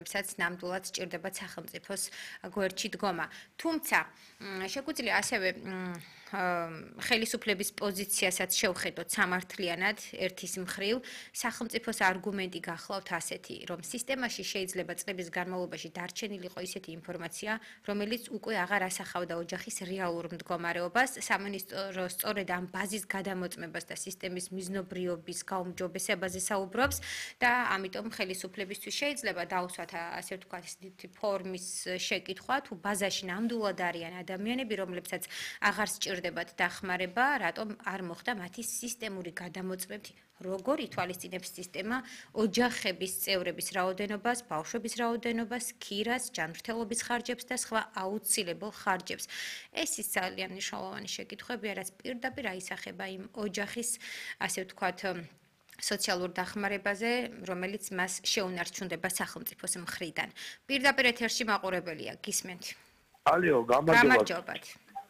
საც ნამდვილად სჭირდებათ სახელმწიფოს გვერდში დგომა. თუმცა შეგვიძლია ასევე ხელისუფლების პოზიციასაც შევხედოთ სამართლიანად ერთის მხრივ, სახელმწიფოს არგუმენტი გახლავთ ასეთი, რომ სისტემაში შეიძლება წლების განმავლობაში დარჩენილიყო ისეთი ინფორმაცია, რომელიც უკვე აღარ ასახავდა ოჯახის რეალურ მდგომარეობას, სამინისტრო სწორედ ამ ბაზის გადამოწმებას და სისტემის მიზნობრიობის გაუმჯობესებაზე საუბრობს და ამიტომ ხელისუფლებისთვის შეიძლება დაუსვათ ასე ვთქვათ, ფორმის შეკითხვა, თუ ბაზაში ნამდვილად არიან ადამიანები, რომლებსაც აღარ სჭირდებათ დახმარება, რატომ არ მოხდა მათი სისტემური გადამოწმებით, როგორ ითვალისწინებს სისტემა ოჯახების წევრების რაოდენობას, ბავშვების რაოდენობას, ქირას, ჯანმრთელობის ხარჯებს და სხვა აუცილებელ ხარჯებს. ეს ის ძალიან მნიშვნელოვანი შეკითხვებია, რაც პირდაპირ აისახება იმ ოჯახის, ასე ვთქვათ, სოციალურ დახმარებაზე, რომელიც მას შეუნარჩუნდება სახელმწიფოს მხრიდან. პირდაპირ ეთერში მაყურებელია, გისმენთ. ალო, გამარჯობათ.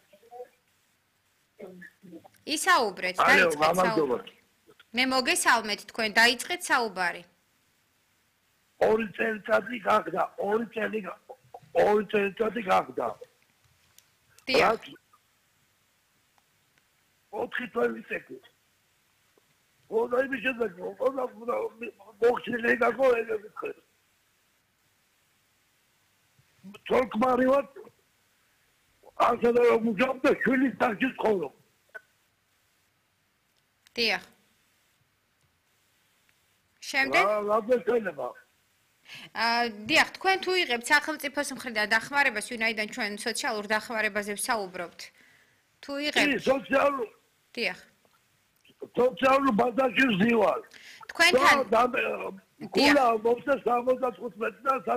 ისაუბრეთ, დაიწყეთ საუბარი. მე მოგესალმეთ თქვენ, დაიწყეთ საუბარი. 2 წელიწადი გახდა, 2 წელიწადი გახდა. დიახ. 4 თვეების წინ. Ona bir şey de yok. Ona boksçiliğe kalkıyor öyle. Çok marivat. Aslında okuyacağım da şöyle taksit koydum. Diyah. Შემდეგ? Labda söyle bak. დიახ, თქვენ თუ იღებთ სახელმწიფოს მხრიდან დახმარებას, ვინაიდან ჩვენ სოციალურ დახმარებაზე ვსაუბრობთ. თუ იღებთ? სოციალურ. დიახ. სოციალურ ბაზარში ვზივარ. თქვენთან გულა მომწეს 75 და